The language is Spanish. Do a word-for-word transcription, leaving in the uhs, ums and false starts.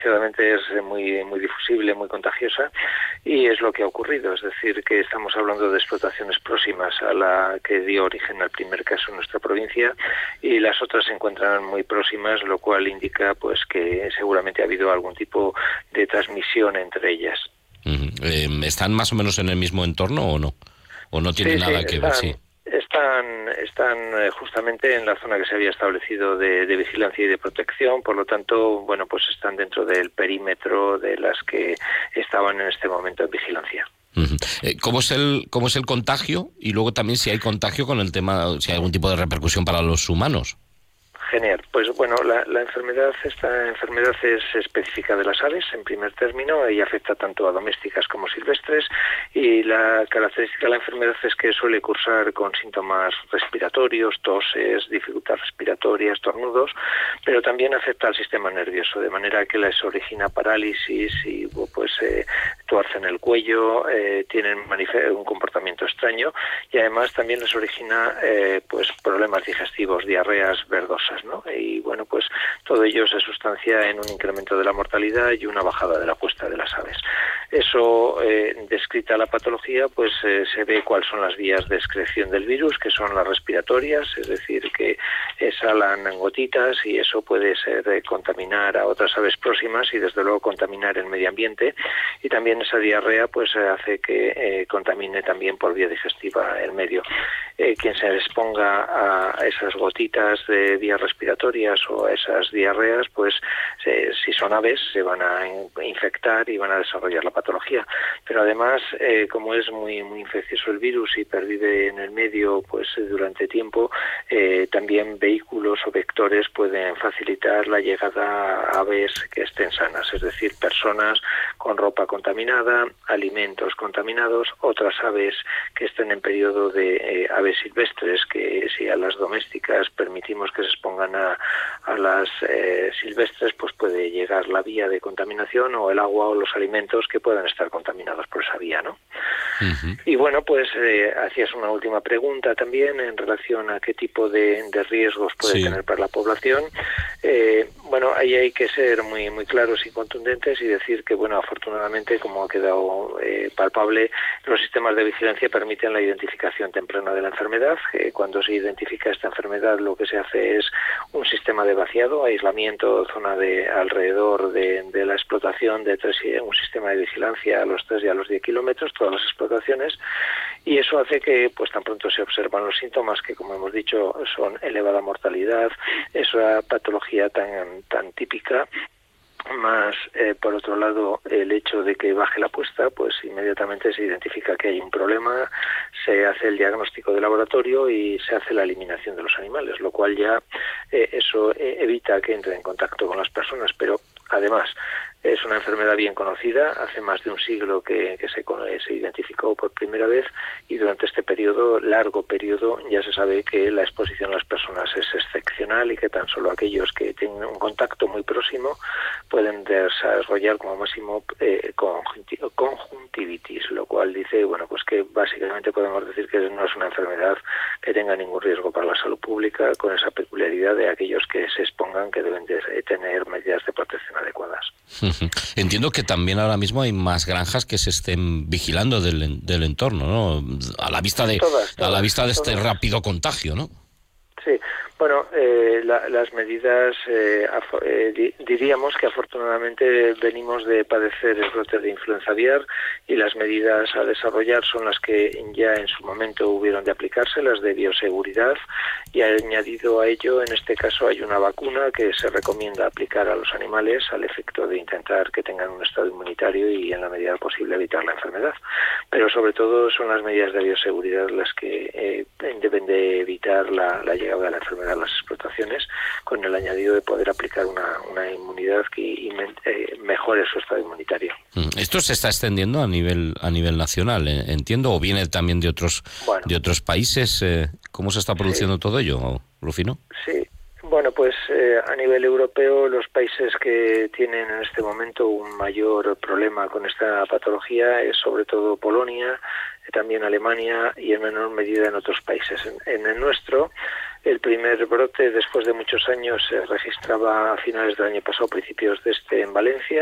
Desgraciadamente es muy muy difusible, muy contagiosa, y es lo que ha ocurrido, es decir, que estamos hablando de explotaciones próximas a la que dio origen al primer caso en nuestra provincia, y las otras se encuentran muy próximas, lo cual indica pues que seguramente ha habido algún tipo de transmisión entre ellas. Uh-huh. Eh, ¿Están más o menos en el mismo entorno o no? ¿O no tiene Sí, sí, nada que están, ver? Sí. Están, están eh, justamente en la zona que se había establecido de, de vigilancia y de protección, por lo tanto, bueno, pues están dentro del perímetro de las que estaban en este momento en vigilancia. Uh-huh. Eh, ¿Cómo es el cómo es el contagio? Y luego también si hay contagio con el tema, si hay algún tipo de repercusión para los humanos. Genial. Pues bueno, la, la enfermedad, esta enfermedad es específica de las aves, en primer término, y afecta tanto a domésticas como silvestres, y la característica de la enfermedad es que suele cursar con síntomas respiratorios, toses, dificultad respiratoria, estornudos, pero también afecta al sistema nervioso, de manera que les origina parálisis y pues eh, tuercen el cuello, eh, tienen un comportamiento extraño, y además también les origina eh, pues problemas digestivos, diarreas verdosas, ¿no? Y bueno, pues todo ello se sustancia en un incremento de la mortalidad y una bajada de la puesta de las aves. Eso, eh, descrita la patología, pues eh, se ve cuáles son las vías de excreción del virus, que son las respiratorias, es decir, que exhalan gotitas, y eso puede ser eh, contaminar a otras aves próximas y desde luego contaminar el medio ambiente, y también esa diarrea pues hace que eh, contamine también por vía digestiva el medio. Eh, quien se exponga a esas gotitas de vías respiratorias o a esas diarreas, pues eh, si son aves se van a infectar y van a desarrollar la patología. Pero además, eh, como es muy muy infeccioso el virus y pervive en el medio pues durante tiempo, eh, también vehículos o vectores pueden facilitar la llegada a aves que estén sanas, es decir, personas con ropa contaminada, alimentos contaminados, otras aves que estén en periodo de eh, aves silvestres, que si a las domésticas permitimos que se expongan a, a las eh, silvestres, pues puede llegar la vía de contaminación, o el agua o los alimentos que puedan estar contaminados por esa vía, ¿no? Uh-huh. Y bueno, pues eh, hacías una última pregunta también en relación a qué tipo de, de riesgos puede sí. tener para la población. Eh, bueno, ahí hay que ser muy muy claros y contundentes y decir que, bueno, afortunadamente, como ha quedado eh, palpable, los sistemas de vigilancia permiten la identificación temprana de la enfermedad. Eh, cuando se identifica esta enfermedad, lo que se hace es un sistema de vaciado, aislamiento, zona de alrededor de, de la explotación, de tres, un sistema de vigilancia a los tres y a los diez kilómetros, todas las explotaciones, y eso hace que, pues tan pronto se observan los síntomas, que como hemos dicho son elevada mortalidad, esa patología tan, tan típica, más eh, por otro lado el hecho de que baje la puesta, pues inmediatamente se identifica que hay un problema, se hace el diagnóstico de laboratorio y se hace la eliminación de los animales, lo cual ya eh, eso eh, evita que entre en contacto con las personas, pero además es una enfermedad bien conocida, hace más de un siglo que, que se, se identificó por primera vez, y durante este periodo, largo periodo, ya se sabe que la exposición a las personas es excepcional y que tan solo aquellos que tienen un contacto muy próximo pueden desarrollar como máximo eh, conjuntivitis, lo cual dice, bueno, pues que básicamente podemos decir que no es una enfermedad que tenga ningún riesgo para la salud pública, con esa peculiaridad de aquellos que se expongan que deben de tener medidas de protección adecuadas. Entiendo que también ahora mismo hay más granjas que se estén vigilando del, del entorno, ¿no? A la vista de todas, todas, a la vista de este todas. rápido contagio, ¿no? Sí, bueno, eh, la, las medidas, eh, af, eh, di, diríamos que afortunadamente venimos de padecer el brote de influenza aviar, y las medidas a desarrollar son las que ya en su momento hubieron de aplicarse, las de bioseguridad, y añadido a ello, en este caso hay una vacuna que se recomienda aplicar a los animales al efecto de intentar que tengan un estado inmunitario y en la medida posible evitar la enfermedad. Pero sobre todo son las medidas de bioseguridad las que eh, deben de evitar la, la llegada de la enfermedad a las explotaciones, con el añadido de poder aplicar una, una inmunidad que eh, mejore su estado inmunitario. Esto se está extendiendo a nivel a nivel nacional, eh, entiendo, o viene también de otros bueno, de otros países. Eh, ¿Cómo se está produciendo sí. todo ello, Rufino? Sí. Bueno, pues eh, a nivel europeo, los países que tienen en este momento un mayor problema con esta patología es sobre todo Polonia, también Alemania y en menor medida en otros países. En, en el nuestro, El primer brote, después de muchos años, se registraba a finales del año pasado, principios de este, en Valencia.